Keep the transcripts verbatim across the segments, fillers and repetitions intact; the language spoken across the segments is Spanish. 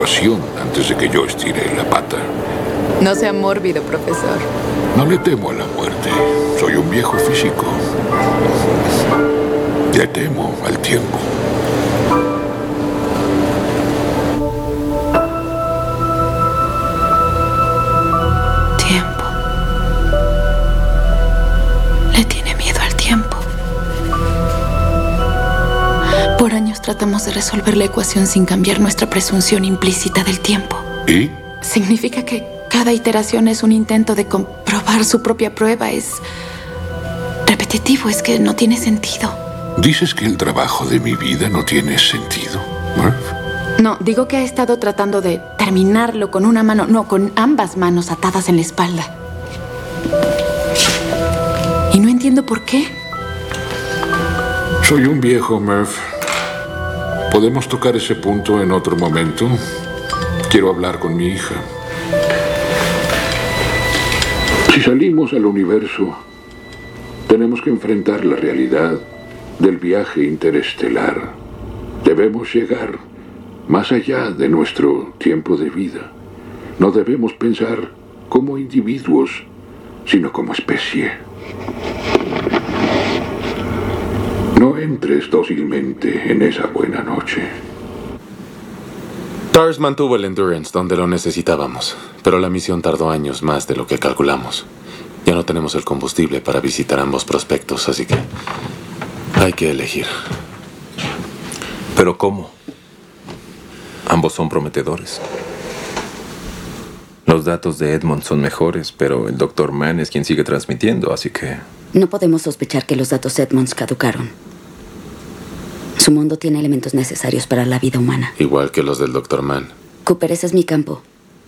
Antes de que yo estire la pata. No sea mórbido, profesor. No le temo a la muerte. Soy un viejo físico. Le temo al tiempo. Tiempo. Le tiene miedo al tiempo. Por años tratamos de resolver la ecuación sin cambiar nuestra presunción implícita del tiempo. ¿Y? Significa que cada iteración es un intento de comprobar su propia prueba. Es repetitivo, es que no tiene sentido. ¿Dices que el trabajo de mi vida no tiene sentido, Murph? No, digo que ha estado tratando de terminarlo con una mano, no, con ambas manos atadas en la espalda. Y no entiendo por qué. Soy un viejo, Murph. ¿Podemos tocar ese punto en otro momento? Quiero hablar con mi hija. Si salimos al universo, tenemos que enfrentar la realidad del viaje interestelar. Debemos llegar más allá de nuestro tiempo de vida. No debemos pensar como individuos, sino como especie. No entres dócilmente en esa buena noche. TARS mantuvo el Endurance donde lo necesitábamos, pero la misión tardó años más de lo que calculamos. Ya no tenemos el combustible para visitar ambos prospectos, así que hay que elegir. ¿Pero cómo? Ambos son prometedores. Los datos de Edmond son mejores, pero el doctor Mann es quien sigue transmitiendo, así que... No podemos sospechar que los datos Edmonds caducaron. Su mundo tiene elementos necesarios para la vida humana. Igual que los del doctor Mann. Cooper, ese es mi campo.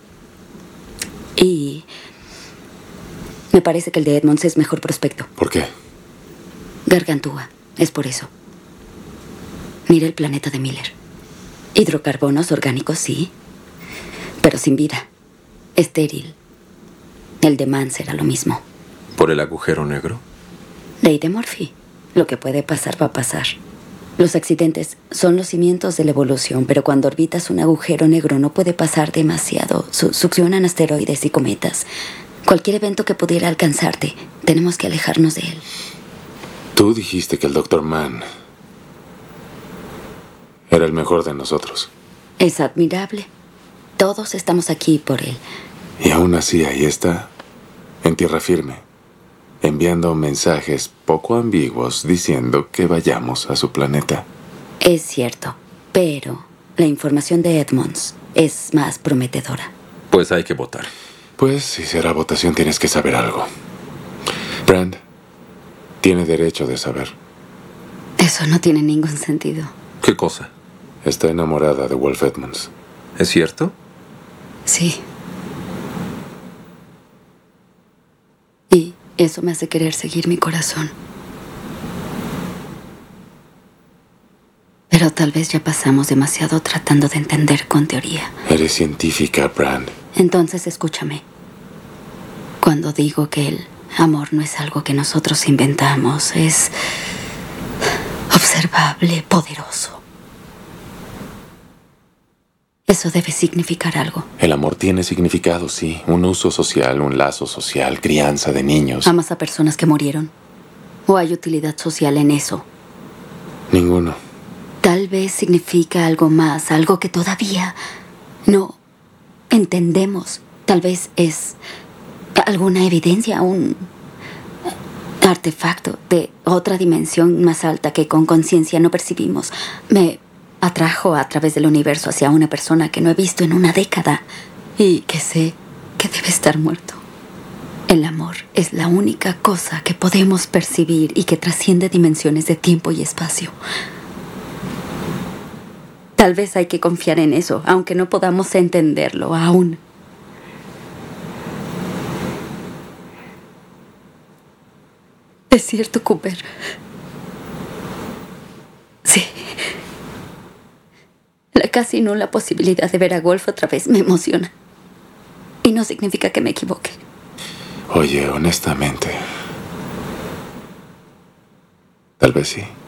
Y me parece que el de Edmonds es mejor prospecto. ¿Por qué? Gargantúa, es por eso. Mira el planeta de Miller. Hidrocarbonos orgánicos, sí, pero sin vida. Estéril. El de Mann será lo mismo. ¿Por el agujero negro? Ley de Murphy. Lo que puede pasar va a pasar. Los accidentes son los cimientos de la evolución, pero cuando orbitas un agujero negro no puede pasar demasiado. Su succionan asteroides y cometas. Cualquier evento que pudiera alcanzarte, tenemos que alejarnos de él. Tú dijiste que el doctor Mann era el mejor de nosotros. Es admirable. Todos estamos aquí por él. Y aún así ahí está, en tierra firme, enviando mensajes poco ambiguos diciendo que vayamos a su planeta. Es cierto, pero la información de Edmonds es más prometedora. Pues hay que votar. Pues si será votación tienes que saber algo. Brand tiene derecho de saber. Eso no tiene ningún sentido. ¿Qué cosa? Está enamorada de Wolf Edmonds. ¿Es cierto? Sí. Y eso me hace querer seguir mi corazón. Pero tal vez ya pasamos demasiado tratando de entender con teoría. Eres científica, Brand. Entonces escúchame. Cuando digo que el amor no es algo que nosotros inventamos, es observable, poderoso. Eso debe significar algo. El amor tiene significado, sí. Un uso social, un lazo social, crianza de niños. ¿Amas a personas que murieron? ¿O hay utilidad social en eso? Ninguno. Tal vez significa algo más, algo que todavía no entendemos. Tal vez es alguna evidencia, un artefacto de otra dimensión más alta que con conciencia no percibimos. Me atrajo a través del universo hacia una persona que no he visto en una década y que sé que debe estar muerto. El amor es la única cosa que podemos percibir y que trasciende dimensiones de tiempo y espacio. Tal vez hay que confiar en eso, aunque no podamos entenderlo aún. Es cierto, Cooper. Sí. La casi nula posibilidad de ver a Wolf otra vez me emociona. Y no significa que me equivoque. Oye, honestamente, tal vez sí.